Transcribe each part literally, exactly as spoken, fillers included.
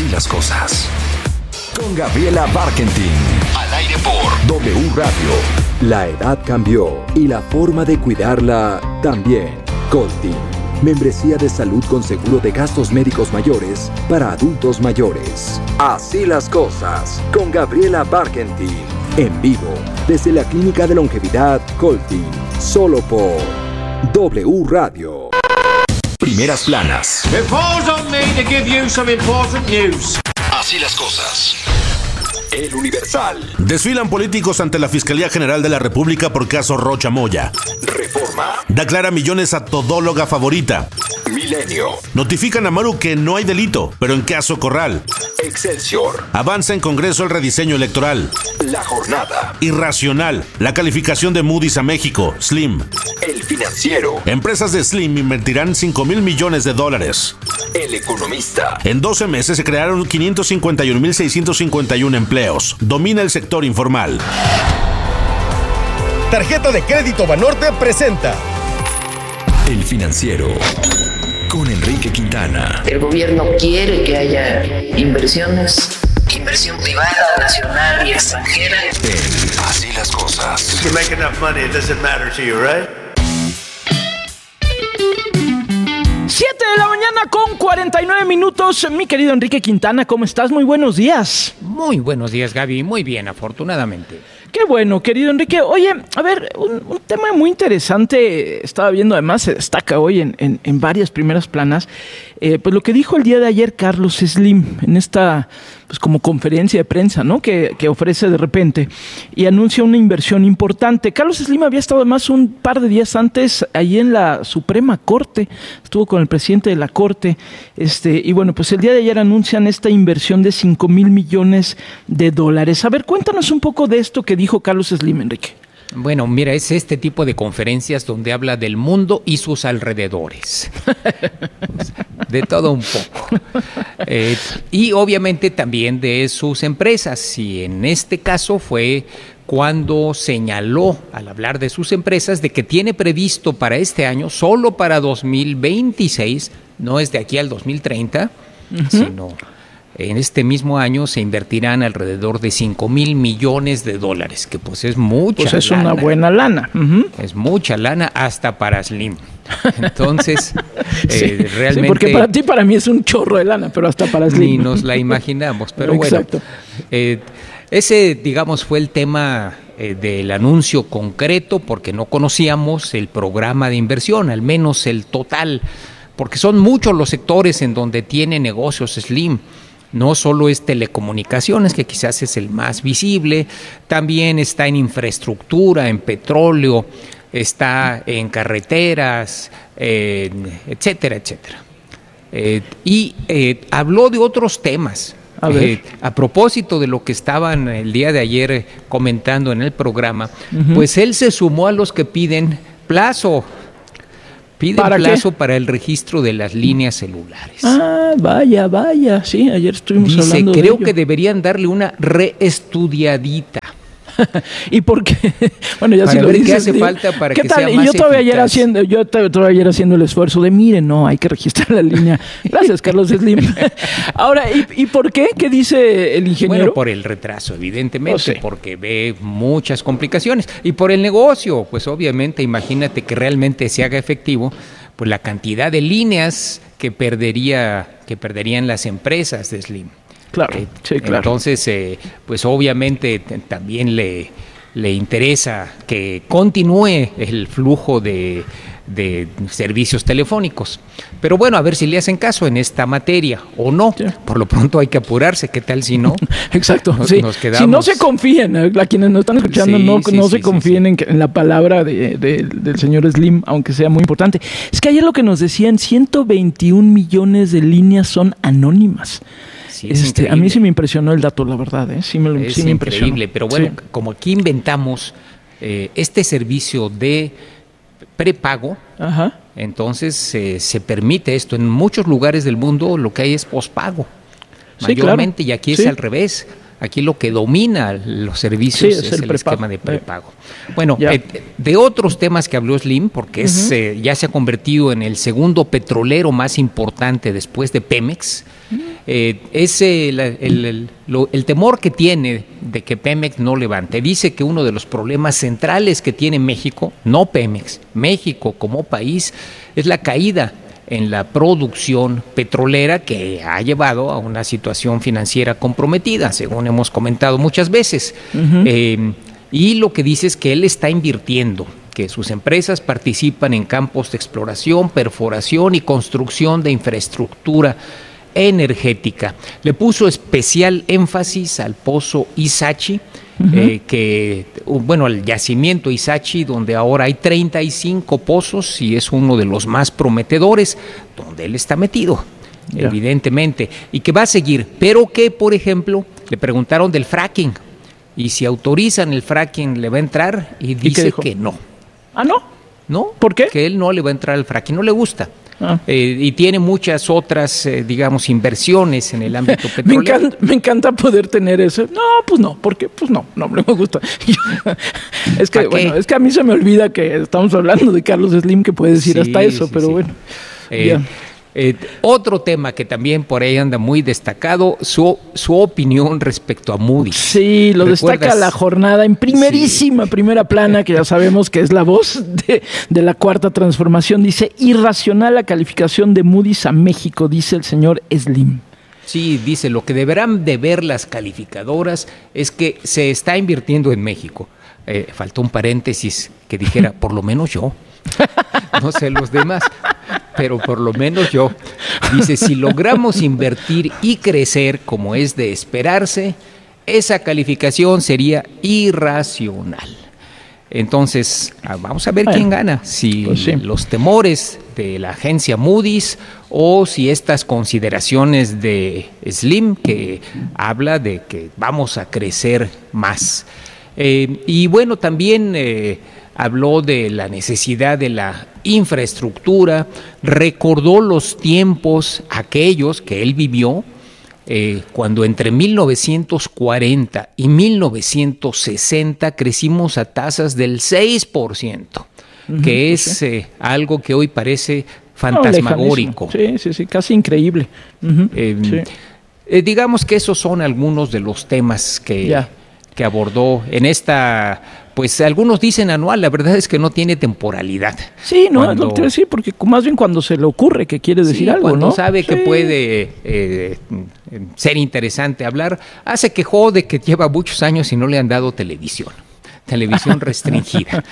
las cosas. Con Gabriela Barkentin. Al aire por W Radio. La edad cambió y la forma de cuidarla también. Coltin. Membresía de salud con seguro de gastos médicos mayores para adultos mayores. Así las cosas. Con Gabriela Barkentin. En vivo. Desde la Clínica de Longevidad Coltin. Solo por W Radio. Primeras planas. It falls on me to give you some important news. Así las cosas. El Universal. Desfilan políticos ante la Fiscalía General de la República por caso Rocha Moya. Reforma. Declara millones a todóloga favorita. Milenio. Notifican a Maru que no hay delito, pero en caso Corral. Excelsior. Avanza en Congreso el rediseño electoral. La Jornada. Irracional. La calificación de Moody's a México. Slim. El Financiero. Empresas de Slim invertirán cinco mil millones de dólares. El Economista. En doce meses se crearon quinientos cincuenta y un mil seiscientos cincuenta y uno empleos. Domina el sector informal. Tarjeta de Crédito Banorte presenta El Financiero. Con Enrique Quintana. El gobierno quiere que haya inversiones, inversión privada, nacional y extranjera. En Así las cosas. You make enough money, it doesn't matter to you, right? siete de la mañana con cuarenta y nueve minutos. Mi querido Enrique Quintana, ¿cómo estás? Muy buenos días. Muy buenos días, Gaby. Muy bien, afortunadamente. Qué bueno, querido Enrique. Oye, a ver, un, un tema muy interesante. Estaba viendo, además, se destaca hoy en, en, en varias primeras planas. Eh, pues lo que dijo el día de ayer Carlos Slim en esta, pues como conferencia de prensa, ¿no? Que, que ofrece de repente y anuncia una inversión importante. Carlos Slim había estado además un par de días antes allí en la Suprema Corte. Estuvo con el presidente de la Corte. Este, y bueno, pues el día de ayer anuncian esta inversión de cinco mil millones de dólares. A ver, cuéntanos un poco de esto que dijo Carlos Slim, Enrique. Bueno, mira, es este tipo de conferencias donde habla del mundo y sus alrededores. De todo un poco. Eh, y obviamente también de sus empresas. Y en este caso fue cuando señaló, al hablar de sus empresas, de que tiene previsto para este año, solo para dos mil veintiséis, no es de aquí al dos mil treinta, uh-huh. sino en este mismo año se invertirán alrededor de cinco mil millones de dólares, que pues es mucha lana. Pues es lana. Una buena lana. Uh-huh. Es mucha lana hasta para Slim. Entonces, sí, eh, realmente... Sí, porque para ti, para mí es un chorro de lana, pero hasta para Slim. Ni nos la imaginamos, pero Exacto. bueno. Eh, ese, digamos, fue el tema eh, del anuncio concreto, porque no conocíamos el programa de inversión, al menos el total, porque son muchos los sectores en donde tiene negocios Slim. No solo es telecomunicaciones, que quizás es el más visible, también está en infraestructura, en petróleo, está en carreteras, eh, etcétera, etcétera. Eh, y eh, habló de otros temas. A ver. Eh, a propósito de lo que estaban el día de ayer comentando en el programa, uh-huh. pues él se sumó a los que piden plazo. Piden ¿Para plazo qué? Para el registro de las líneas celulares. Ah, vaya, vaya. Sí, ayer estuvimos Dice, hablando de creo ello. que deberían darle una reestudiadita. ¿Y por qué? Bueno, ya para si lo ver dices, qué hace digo, falta para ¿qué que tal? sea Y más yo todavía eficaz. ayer haciendo, yo todavía ayer haciendo el esfuerzo de, miren, no, hay que registrar la línea. Gracias, Carlos Slim. Ahora, ¿y, ¿y por qué? ¿Qué dice el ingeniero? Bueno, por el retraso, evidentemente, Oh, sí. porque ve muchas complicaciones. Y por el negocio, pues obviamente, imagínate que realmente se haga efectivo, pues la cantidad de líneas que perdería, que perderían las empresas de Slim. Claro, Eh, sí, claro. Entonces, eh, pues obviamente t- también le, le interesa que continúe el flujo de, de servicios telefónicos. Pero bueno, a ver si le hacen caso en esta materia o no. Sí. Por lo pronto hay que apurarse, ¿qué tal si no? Exacto, Nos- sí. nos Si quedamos. no se confíen, a quienes nos están escuchando, Sí, no, sí, no sí, se sí, confíen sí. En, que- en la palabra de, de- del señor Slim, aunque sea muy importante. Es que ayer lo que nos decían, ciento veintiún millones de líneas son anónimas. Sí, es Este, a increíble. mí sí me impresionó el dato, la verdad, ¿eh? Sí me, lo, Es sí me impresionó. increíble, pero bueno, Sí. como aquí inventamos eh, este servicio de prepago, Ajá. entonces eh, se permite esto. En muchos lugares del mundo lo que hay es pospago, Sí, mayormente, claro. y aquí Sí. es al revés. Aquí lo que domina los servicios Sí, es es, el el, prepago. esquema de prepago. Bueno, Ya. eh, de otros temas que habló Slim, porque es, Ujú. eh, ya se ha convertido en el segundo petrolero más importante después de Pemex, Eh, es el, el, el, lo, el temor que tiene de que Pemex no levante. Dice que uno de los problemas centrales que tiene México, no Pemex, México como país, es la caída en la producción petrolera que ha llevado a una situación financiera comprometida, según hemos comentado muchas veces. Uh-huh. Eh, y lo que dice es que él está invirtiendo, que sus empresas participan en campos de exploración, perforación y construcción de infraestructura energética. Le puso especial énfasis al pozo Ixachi, uh-huh. eh, que, bueno, al yacimiento Ixachi, donde ahora hay treinta y cinco pozos y es uno de los más prometedores, donde él está metido, yeah. evidentemente, y que va a seguir, pero que, por ejemplo, le preguntaron del fracking, y si autorizan el fracking, ¿le va a entrar? Y dice que no. ¿Ah, no? ¿No? ¿Por qué? Que él no le va a entrar al fracking, no le gusta. Ah. Eh, y tiene muchas otras, eh, digamos, inversiones en el ámbito petrolero. me, encanta, me encanta poder tener eso. No, pues no, porque pues no, no me gusta. es que bueno, es que a mí se me olvida que estamos hablando de Carlos Slim, que puede decir sí, hasta eso, sí, pero sí. bueno. Eh, ya. Eh, otro tema que también por ahí anda muy destacado, su, su opinión respecto a Moody's. Sí, lo destaca La Jornada en primerísima, sí. primera plana, que ya sabemos que es la voz de, de la Cuarta Transformación. Dice, irracional la calificación de Moody's a México, dice el señor Slim. Sí, dice, lo que deberán de ver las calificadoras es que se está invirtiendo en México. Eh, faltó un paréntesis que dijera, por lo menos yo. No sé los demás, pero por lo menos yo. Dice, si logramos invertir y crecer como es de esperarse, esa calificación sería irracional. Entonces, vamos a ver bueno, quién gana, si pues sí. los temores de la agencia Moody's o si estas consideraciones de Slim, que habla de que vamos a crecer más. Eh, y bueno, también eh, habló de la necesidad de la infraestructura, recordó los tiempos aquellos que él vivió, eh, cuando entre mil novecientos cuarenta y mil novecientos sesenta crecimos a tasas del seis por ciento, uh-huh, que es sí. eh, algo que hoy parece fantasmagórico. No, sí, sí, sí, casi increíble. Uh-huh, eh, sí. eh, digamos que esos son algunos de los temas que... Yeah. que abordó en esta, pues algunos dicen anual, la verdad es que no tiene temporalidad. Sí, no, cuando, es lo que te voy a decir, porque más bien cuando se le ocurre que quiere decir sí, algo, cuando ¿no? sabe sí. que puede eh, ser interesante hablar, hace que jode que lleva muchos años y no le han dado televisión. Televisión restringida.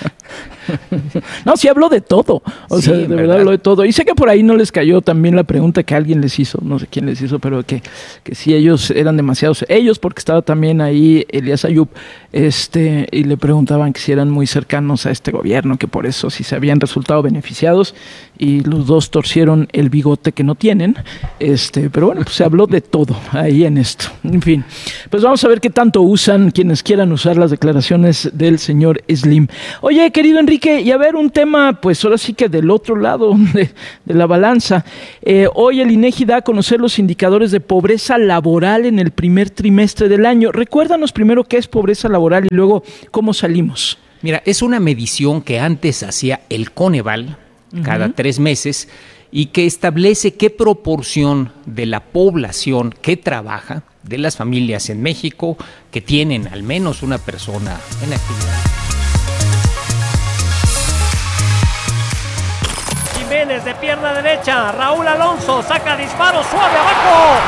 No, sí habló de todo. O sí, sea, de verdad, verdad habló de todo. Y sé que por ahí no les cayó también la pregunta que alguien les hizo, no sé quién les hizo, pero que, que sí ellos eran demasiados, ellos, porque estaba también ahí Elías Ayub, este, y le preguntaban que si eran muy cercanos a este gobierno, que por eso sí se habían resultado beneficiados, y los dos torcieron el bigote que no tienen. Este, pero bueno, pues se habló de todo ahí en esto. En fin, pues vamos a ver qué tanto usan quienes quieran usar las declaraciones del señor Slim. Oye, querido Enrique, y a ver un tema, pues ahora sí que del otro lado de, de la balanza. Eh, hoy el INEGI da a conocer los indicadores de pobreza laboral en el primer trimestre del año. Recuérdanos primero qué es pobreza laboral y luego cómo salimos. Mira, es una medición que antes hacía el Coneval uh-huh. cada tres meses y que establece qué proporción de la población que trabaja, de las familias en México, que tienen al menos una persona en actividad. Jiménez de pierna derecha, Raúl Alonso saca disparo suave abajo.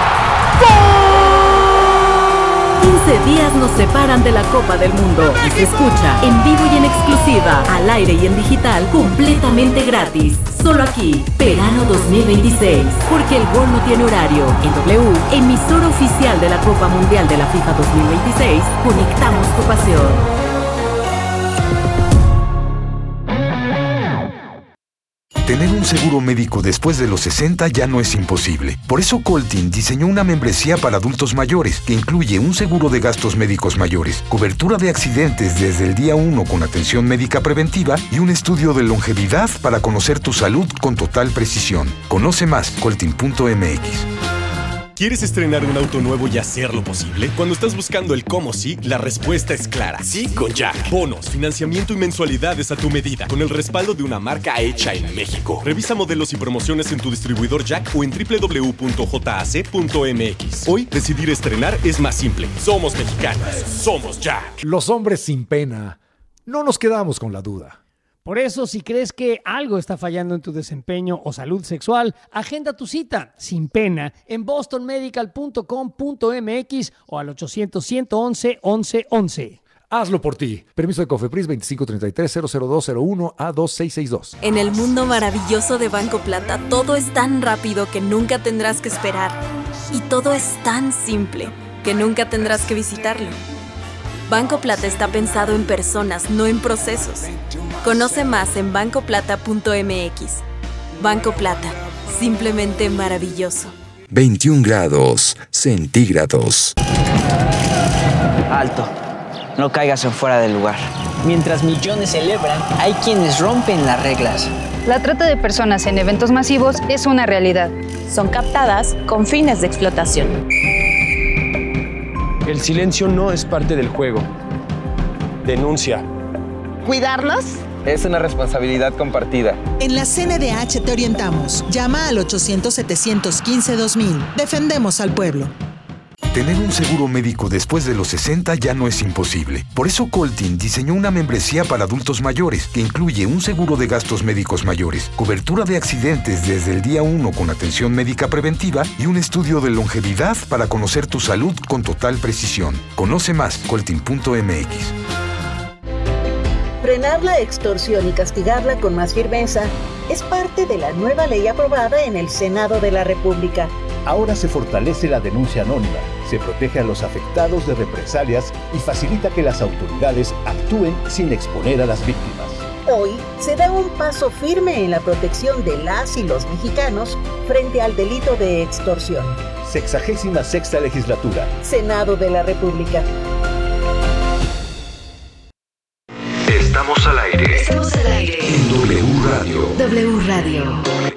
¡Gol! quince días nos separan de la Copa del Mundo y se escucha en vivo y en exclusiva, al aire y en digital, completamente gratis. Solo aquí, Verano dos mil veintiséis, porque el gol no tiene horario. En W, emisora oficial de la Copa Mundial de la FIFA dos mil veintiséis, conectamos tu pasión. Tener un seguro médico después de los sesenta ya no es imposible. Por eso Coltin diseñó una membresía para adultos mayores que incluye un seguro de gastos médicos mayores, cobertura de accidentes desde el día uno con atención médica preventiva y un estudio de longevidad para conocer tu salud con total precisión. Conoce más, coltin punto m x. ¿Quieres estrenar un auto nuevo y hacerlo posible? Cuando estás buscando el cómo sí, la respuesta es clara. Sí con Jack. Bonos, financiamiento y mensualidades a tu medida, con el respaldo de una marca hecha en México. Revisa modelos y promociones en tu distribuidor Jack o en doble u doble u doble u punto jac punto m x. Hoy, decidir estrenar es más simple. Somos mexicanos. Somos Jack. Los hombres sin pena. No nos quedamos con la duda. Por eso, si crees que algo está fallando en tu desempeño o salud sexual, agenda tu cita sin pena en boston medical punto com punto m x o al ochocientos, ciento once, once once. Hazlo por ti. Permiso de Cofepris veinticinco treinta y tres, cero cero dos cero uno a dos seis seis dos. En el mundo maravilloso de Banco Plata, todo es tan rápido que nunca tendrás que esperar. Y todo es tan simple que nunca tendrás que visitarlo. Banco Plata está pensado en personas, no en procesos. Conoce más en banco plata punto m x. Banco Plata, simplemente maravilloso. veintiún grados centígrados. Alto, no caigas en fuera del lugar. Mientras millones celebran, hay quienes rompen las reglas. La trata de personas en eventos masivos es una realidad. Son captadas con fines de explotación. El silencio no es parte del juego. Denuncia. ¿Cuidarlos? Es una responsabilidad compartida. En la C N D H te orientamos. Llama al ochocientos, setecientos quince, dos mil. Defendemos al pueblo. Tener un seguro médico después de los sesenta ya no es imposible. Por eso Coltin diseñó una membresía para adultos mayores que incluye un seguro de gastos médicos mayores, cobertura de accidentes desde el día uno con atención médica preventiva y un estudio de longevidad para conocer tu salud con total precisión. Conoce más, coltin punto m x. Frenar la extorsión y castigarla con más firmeza es parte de la nueva ley aprobada en el Senado de la República. Ahora se fortalece la denuncia anónima, se protege a los afectados de represalias y facilita que las autoridades actúen sin exponer a las víctimas. Hoy se da un paso firme en la protección de las y los mexicanos frente al delito de extorsión. Sexagésima sexta legislatura. Senado de la República. Estamos al aire. Estamos al aire. En W Radio. W Radio.